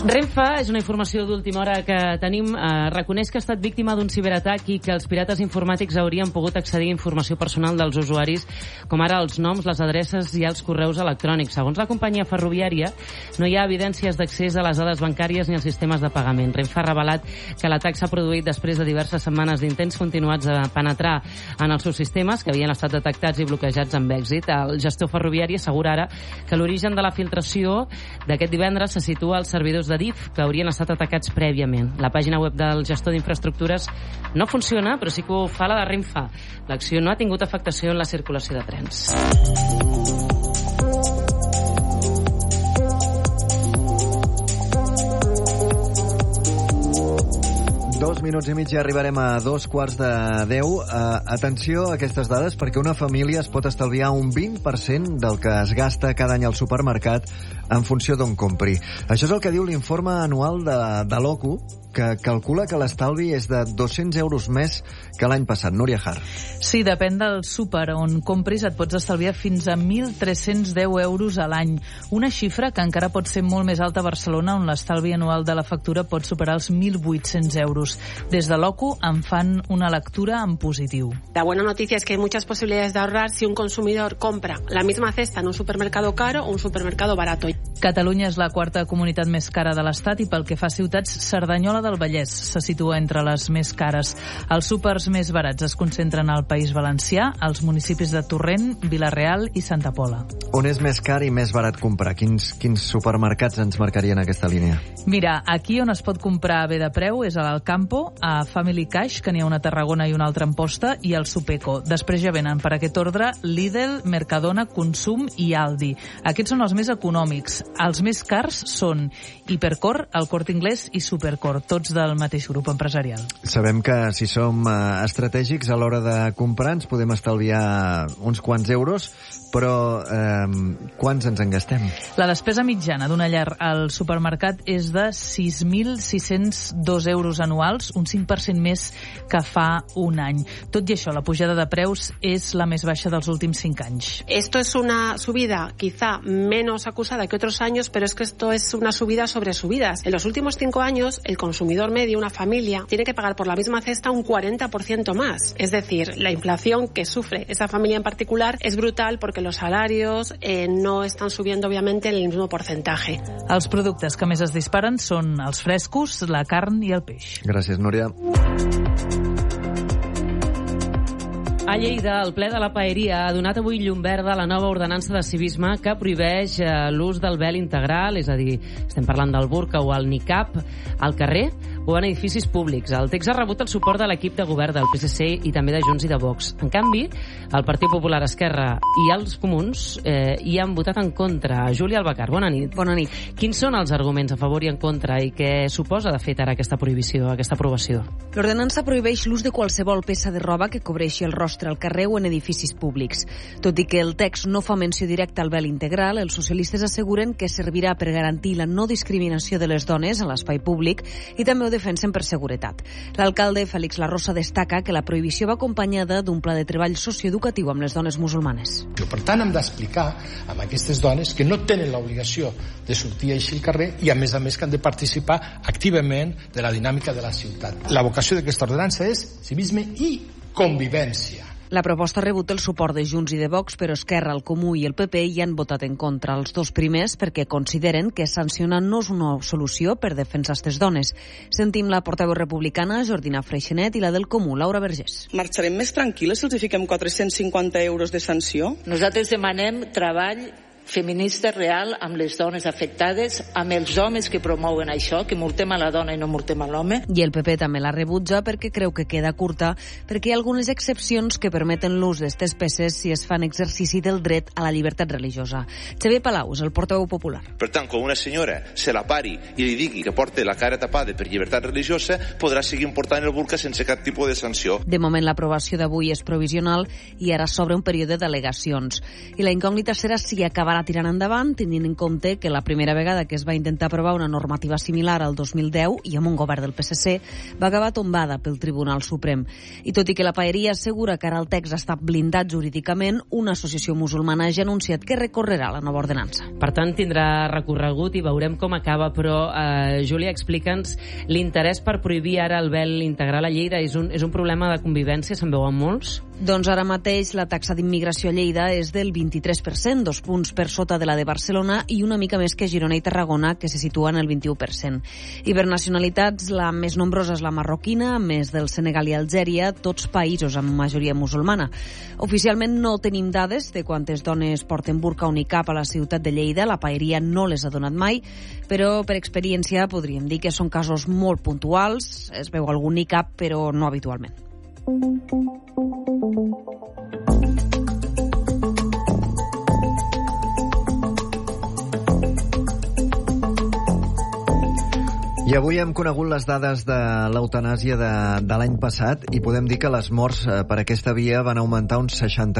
Renfe, és una informació d'última hora que tenim, reconeix que ha estat víctima d'un ciberatac i que els pirates informàtics haurien pogut accedir a informació personal dels usuaris, com ara els noms, les adreces i els correus electrònics. Segons la companyia ferroviària, no hi ha evidències d'accés a les dades bancàries ni als sistemes de pagament. Renfe ha revelat que l'atac s'ha produït després de diverses setmanes d'intents continuats de penetrar en els seus sistemes, que havien estat detectats i bloquejats amb èxit. El gestor ferroviari assegura ara que l'origen de la filtració d'aquest divendres se situa als servidors de DIF, que haurien estat atacats prèviament. La pàgina web del gestor d'infraestructures no funciona, però sí que ho fa la de Renfe. L'acció no ha tingut afectació en la circulació de trens. 2 minuts i mig i arribarem a 2:45. Atenció a aquestes dades, perquè una família es pot estalviar un 20% del que es gasta cada any al supermercat en funció d'on compri. Això és el que diu l'informe anual de l'OCU, que calcula que l'estalvi és de 200 euros més que l'any passat. Núria Har. Sí, depèn del súper on compris, et pots estalviar fins a 1.310 euros a l'any. Una xifra que encara pot ser molt més alta a Barcelona, on l'estalvi anual de la factura pot superar els 1.800 euros. Des de l'OCU en fan una lectura en positiu. La buena noticia es que hay muchas posibilidades de ahorrar si un consumidor compra la misma cesta en un supermercado caro o un supermercado barato. Catalunya és la quarta comunitat més cara de l'Estat i pel que fa a ciutats, Cerdanyola del Vallès se situa entre les més cares. Els súpers més barats es concentren al País Valencià, als municipis de Torrent, Vila-real i Santa Pola. On és més car i més barat comprar? Quins supermercats ens marcarien aquesta línia? Mira, aquí on es pot comprar bé de preu és a l'Alcampo, a Family Cash, que n'hi ha una a Tarragona i una altra a Amposta, i al Supeco. Després ja venen per aquest ordre Lidl, Mercadona, Consum i Aldi. Aquests són els més econòmics. Els més cars són Hipercor, El Corte Inglés i Supercor, tots del mateix grup empresarial. Sabem que si som estratègics a l'hora de comprar ens podem estalviar uns quants euros, però quants ens en gastem? La despesa mitjana d'una llar al supermercat és de 6.602 euros anuals, un 5% més que fa un any. Tot i això, la pujada de preus és la més baixa dels últims 5 anys. Esto es una subida quizá menos acusada que otros años, pero es que esto es una subida sobre subidas. En los últimos 5 años, el consumidor medio, una familia, tiene que pagar por la misma cesta un 40% más. Es decir, la inflación que sufre esa familia en particular es brutal porque los salarios no están subiendo obviamente en el mismo porcentaje. Els productes que més es disparen són els frescos, la carn i el peix. Gràcies, Núria. A Lleida, el ple de la Paeria ha donat avui llum verda a la nova ordenança de civisme que prohibeix l'ús del vel integral, és a dir, estem parlant del burca o el niqab, al carrer o en edificis públics. El text ha rebut el suport de l'equip de govern del PSC i també de Junts i de Vox. En canvi, el Partit Popular, Esquerra i els Comuns hi han votat en contra. Júlia Albacar, bona nit. Bona nit. Quins són els arguments a favor i en contra i què suposa, de fet, ara aquesta prohibició, aquesta aprovació? L'ordenança prohibeix l'ús de qualsevol peça de roba que cobreixi el rostre al carrer o en edificis públics. Tot i que el text no fa menció directa al vel integral, els socialistes asseguren que servirà per garantir la no discriminació de les dones en l'espai públic i també ho defensen per seguretat. L'alcalde Félix Larrosa destaca que la prohibició va acompanyada d'un pla de treball socioeducatiu amb les dones musulmanes. Per tant, hem d'explicar a aquestes dones que no tenen l'obligació de sortir així al carrer i, a més que han de participar activament de la dinàmica de la ciutat. La vocació d'aquesta ordenança és civisme i convivència. La proposta ha rebut el suport de Junts i de Vox, però Esquerra, el Comú i el PP hi han votat en contra. Els dos primers perquè consideren que sancionar no és una solució per defensar aquestes dones. Sentim la portaveu republicana, Jordina Freixenet, i la del Comú, Laura Vergés. Marxarem més tranquil·les si els fiquem 450 euros de sanció? Nosaltres demanem treball feminista real amb les dones afectades, amb els homes que promouen això, que multem a la dona i no multem a l'home. I el PP també la rebutja perquè creu que queda curta, perquè hi ha algunes excepcions que permeten l'ús d'aquestes peces si es fan exercici del dret a la llibertat religiosa. Xavier Palau és el portaveu popular. Per tant, quan una senyora se la pari i li digui que porta la cara tapada per llibertat religiosa, podrà seguir portant el burca sense cap tipus de sanció. De moment, l'aprovació d'avui és provisional i ara s'obre un període d'al·legacions. I la incògnita serà si acabarà acabarà tirant endavant, tenint en compte que la primera vegada que es va intentar aprovar una normativa similar al 2010 i amb un govern del PSC va acabar tombada pel Tribunal Suprem. I tot i que la paeria assegura que ara el text està blindat jurídicament, una associació musulmana ja ha anunciat que recorrerà la nova ordenança. Per tant, tindrà recorregut i veurem com acaba, però Júlia, explica'ns l'interès per prohibir ara el vel integral a Lleida. És un problema de convivència, se'n veuen molts? Doncs ara mateix la taxa d'immigració a Lleida és del 23%, 2 punts per sota de la de Barcelona i una mica més que Girona i Tarragona, que se situen el 21%. I per nacionalitats, la més nombrosa és la marroquina, a més del Senegal i Algèria, tots països amb majoria musulmana. Oficialment no tenim dades de quantes dones porten burca o nicab a la ciutat de Lleida, la paeria no les ha donat mai, però per experiència podríem dir que són casos molt puntuals, es veu algun nicab, però no habitualment. I avui hem conegut les dades de l'eutanàsia de l'any passat i podem dir que les morts per aquesta via van augmentar un 60%.